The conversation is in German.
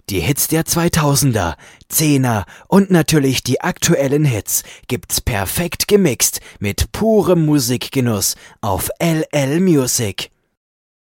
Die Hits der 2000er, 10er und natürlich die aktuellen Hits gibt's perfekt gemixt mit purem Musikgenuss auf LL Music.